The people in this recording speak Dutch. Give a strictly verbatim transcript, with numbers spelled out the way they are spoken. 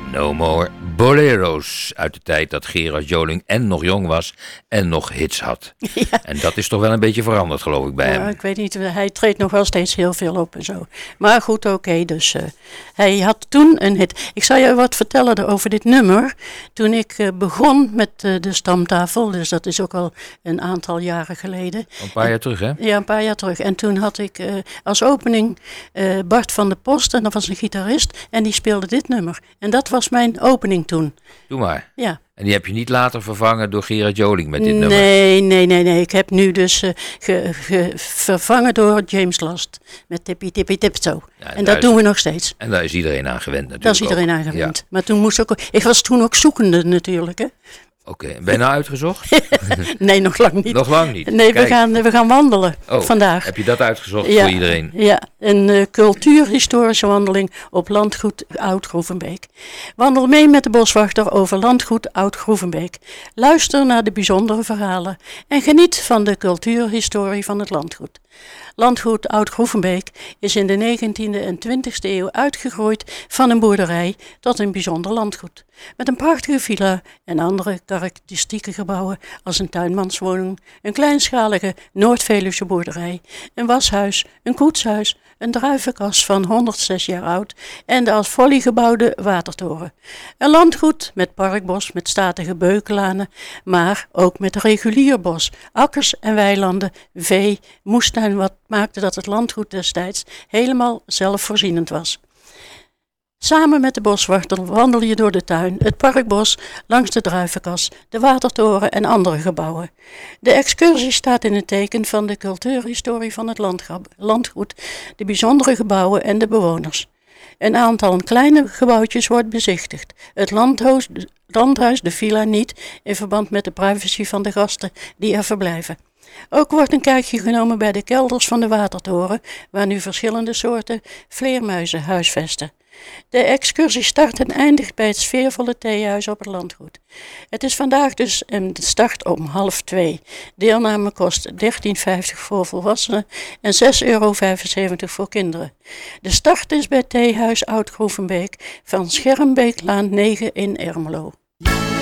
No More Bolero's. Uit de tijd dat Gerard Joling en nog jong was en nog hits had. Ja. En dat is toch wel een beetje veranderd, geloof ik, bij ja, hem. Ik weet niet, hij treedt nog wel steeds heel veel op en zo. Maar goed, oké, okay, dus uh, hij had toen een hit. Ik zal je wat vertellen over dit nummer. Toen ik uh, begon met uh, de stamtafel, dus dat is ook al een aantal jaren geleden. Een paar jaar en, terug, hè? Ja, een paar jaar terug. En toen had ik uh, als opening uh, Bart van der Post, en dat was een gitarist, en die speelde dit nummer. En dat was mijn opening toen. Doe maar. Ja. En die heb je niet later vervangen door Gerard Joling met dit nummer? Nee, nee, nee, nee. Ik heb nu dus uh, ge, ge, vervangen door James Last met Tippy Tippy Tiptoe. Ja, en dat is, doen we nog steeds. En daar is iedereen aan gewend natuurlijk. Daar is iedereen ook. aan gewend. Ja. Maar toen moest ook, ik was toen ook zoekende natuurlijk, hè. Oké, okay. Ben je nou uitgezocht? Nee, nog lang niet. Nog lang niet? Nee, we gaan, we gaan wandelen oh, vandaag. Heb je dat uitgezocht ja, voor iedereen? Ja, een uh, cultuurhistorische wandeling op landgoed Oud-Groevenbeek. Wandel mee met de boswachter over landgoed Oud-Groevenbeek. Luister naar de bijzondere verhalen en geniet van de cultuurhistorie van het landgoed. Landgoed Oud-Groevenbeek is in de negentiende en twintigste eeuw uitgegroeid van een boerderij tot een bijzonder landgoed. Met een prachtige villa en andere karakteristieke gebouwen als een tuinmanswoning, een kleinschalige Noord-Veluwse boerderij, een washuis, een koetshuis, een druivenkas van honderdzes jaar oud en de als folie gebouwde watertoren. Een landgoed met parkbos, met statige beukelanen, maar ook met regulier bos, akkers en weilanden, vee, moestuin, wat maakte dat het landgoed destijds helemaal zelfvoorzienend was. Samen met de boswachter wandel je door de tuin, het parkbos, langs de druivenkas, de watertoren en andere gebouwen. De excursie staat in het teken van de cultuurhistorie van het landgoed, de bijzondere gebouwen en de bewoners. Een aantal kleine gebouwtjes wordt bezichtigd. Het landhuis, landhuis, de villa niet, in verband met de privacy van de gasten die er verblijven. Ook wordt een kijkje genomen bij de kelders van de watertoren, waar nu verschillende soorten vleermuizen huisvesten. De excursie start en eindigt bij het sfeervolle theehuis op het landgoed. Het is vandaag dus een start om half twee. Deelname kost dertien vijftig voor volwassenen en zes euro vijfenzeventig voor kinderen. De start is bij theehuis Oud-Groevenbeek van Schermbeeklaan negen in Ermelo.